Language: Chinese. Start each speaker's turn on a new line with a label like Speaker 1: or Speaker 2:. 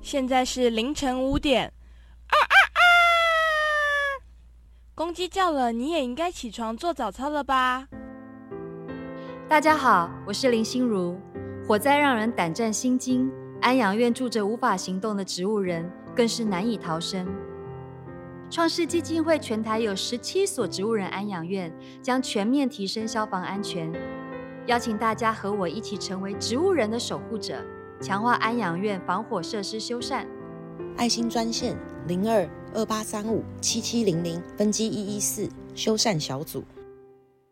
Speaker 1: 现在是凌晨5点。公鸡叫了，你也应该起床做早操了吧？
Speaker 2: 大家好，我是林心如。火灾让人胆战心惊，安养院住着无法行动的植物人，更是难以逃生。创世基金会全台有17所植物人安养院，将全面提升消防安全，邀请大家和我一起成为植物人的守护者，强化安养院防火设施修缮。
Speaker 3: 爱心专线0228357700分机114修缮小组。